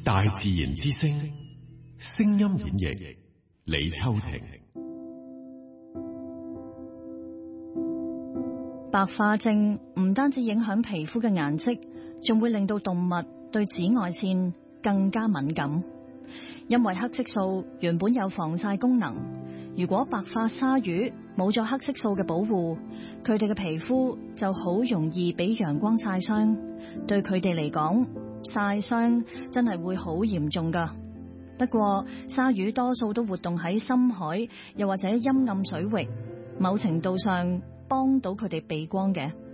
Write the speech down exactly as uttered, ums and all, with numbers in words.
大自然之聲，聲音演繹，李秋婷。 白化症唔單止影響皮膚嘅顏色，仲會令到動物對紫外線更加敏感。因為黑色素原本有防曬功能，如果白化鯊魚冇咗黑色素嘅保護，佢哋嘅皮膚就好容易俾陽光曬傷。對佢哋嚟講，曬傷真係會好嚴重㗎。不過鯊魚多數都活動喺深海，又或者陰暗水域，某程度上幫到佢哋避光嘅。